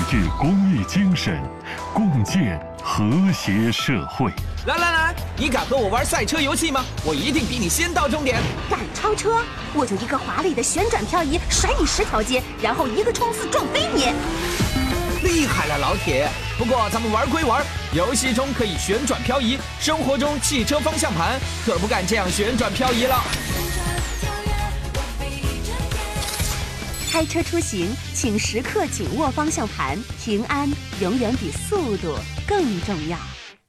治公益精神，共建和谐社会。 来，你敢和我玩赛车游戏吗？我一定比你先到终点。 敢超车，我就一个华丽的旋转漂移甩你10条街，然后一个冲刺撞飞你。 厉害了，老铁！不过咱们玩归玩，游戏中可以旋转漂移，生活中汽车方向盘可不敢这样旋转漂移了。 开车出行，请时刻紧握方向盘，平安永远比速度更重要。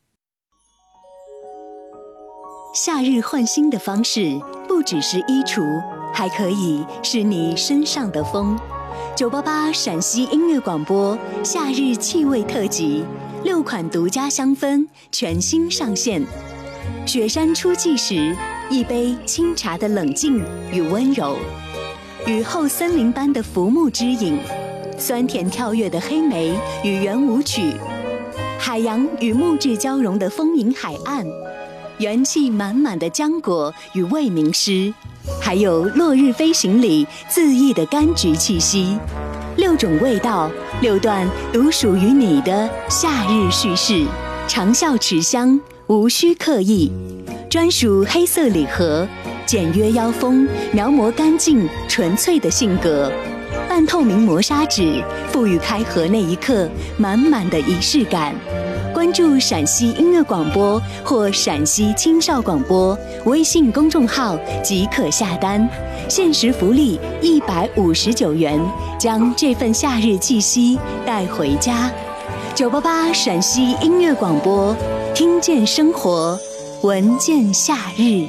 夏日换新的方式不只是衣橱，还可以是你身上的风。988陕西音乐广播夏日气味特辑，6款独家香氛全新上线。雪山初霁时，一杯清茶的冷静与温柔；雨后森林般的浮木之影，酸甜跳跃的黑莓与圆舞曲，海洋与木质交融的丰盈海岸，元气满满的浆果与未名诗，还有落日飞行里恣意的柑橘气息。6种味道，6段独属于你的夏日叙事，长效持香，无需刻意。专属黑色礼盒，简约腰封，描摹干净纯粹的性格。半透明磨砂纸，赋予开盒那一刻满满的仪式感。关注陕西音乐广播或陕西青少广播微信公众号即可下单，限时福利159元，将这份夏日气息带回家。988陕西音乐广播，听见生活，闻见夏日。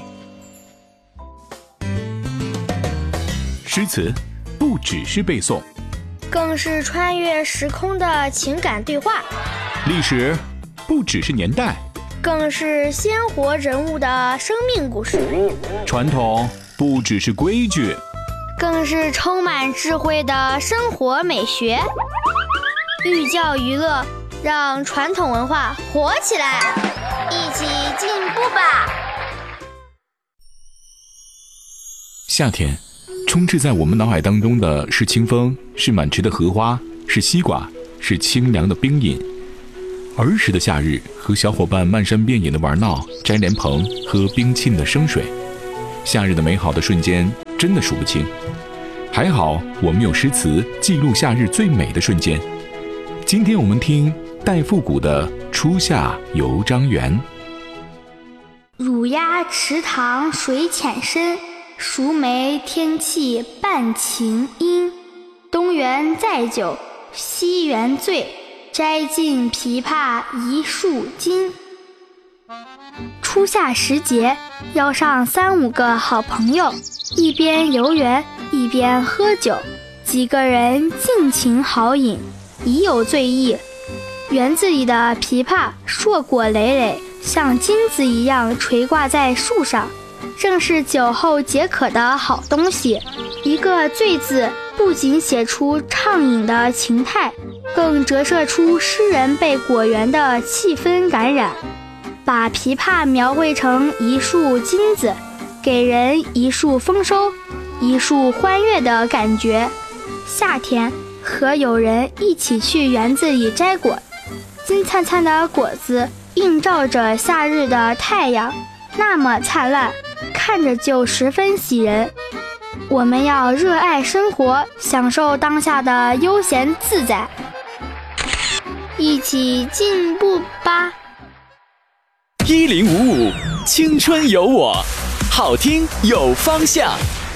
诗词不只是背诵， 更是穿越时空的情感对话。 历史不只是年代， 更是鲜活人物的生命故事。 传统不只是规矩， 更是充满智慧的生活美学。寓教于乐，让传统文化活起来，一起进步吧！ 夏天充斥在我们脑海当中的是清风，是满池的荷花，是西瓜，是清凉的冰饮。儿时的夏日，和小伙伴漫山遍野的玩闹，摘莲蓬，喝冰沁的生水，夏日的美好的瞬间真的数不清。还好我们有诗词记录夏日最美的瞬间。今天我们听戴复古的《初夏游张园》。 乳鸭池塘水浅深，熟梅天气半晴阴。东园载酒，西园醉，摘尽枇杷一树金。初夏时节，邀上3、5个好朋友，一边游园一边喝酒，几个人尽情豪饮，已有醉意。园子里的枇杷硕果累累，像金子一样垂挂在树上，正是酒后解渴的好东西。一个醉字不仅写出畅饮的情态，更折射出诗人被果园的气氛感染，把枇杷描绘成一树金子，给人一树丰收，一树欢悦的感觉。夏天和友人一起去园子里摘果，金灿灿的果子映照着夏日的太阳，那么灿烂，看着就十分喜人。我们要热爱生活，享受当下的悠闲自在，一起进步吧。 1055青春有我，好听有方向。